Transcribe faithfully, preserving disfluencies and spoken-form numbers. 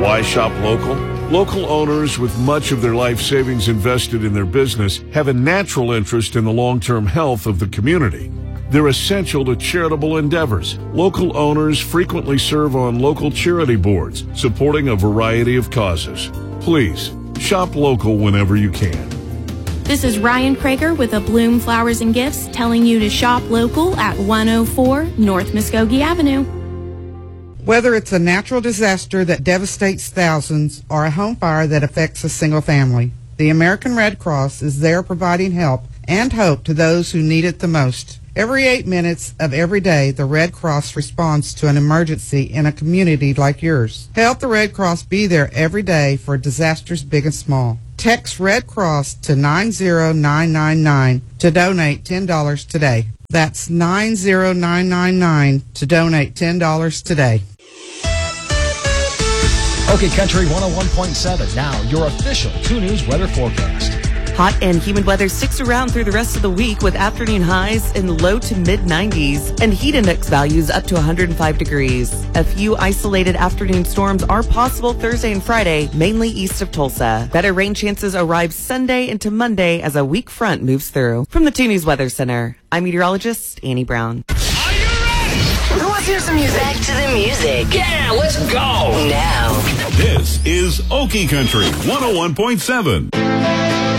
Why shop local? Local owners with much of their life savings invested in their business have a natural interest in the long-term health of the community. They're essential to charitable endeavors. Local owners frequently serve on local charity boards, supporting a variety of causes. Please, shop local whenever you can. This is Ryan Krager with a Bloom Flowers and Gifts telling you to shop local at one oh four North Muskogee Avenue. Whether it's a natural disaster that devastates thousands or a home fire that affects a single family, the American Red Cross is there providing help and hope to those who need it the most. Every eight minutes of every day, the Red Cross responds to an emergency in a community like yours. Help the Red Cross be there every day for disasters big and small. Text Red Cross to nine zero nine nine nine to donate ten dollars today. That's nine zero nine nine nine to donate ten dollars today. Okay, Country one oh one point seven. Now, your official two News weather forecast. Hot and humid weather sticks around through the rest of the week with afternoon highs in low to mid nineties and heat index values up to one hundred five degrees. A few isolated afternoon storms are possible Thursday and Friday, mainly east of Tulsa. Better rain chances arrive Sunday into Monday as a weak front moves through. From the two News Weather Center, I'm meteorologist Annie Brown. Are you ready? Who wants to hear some music? Back to the music. Yeah, let's go. Now. This is Okie Country one oh one point seven.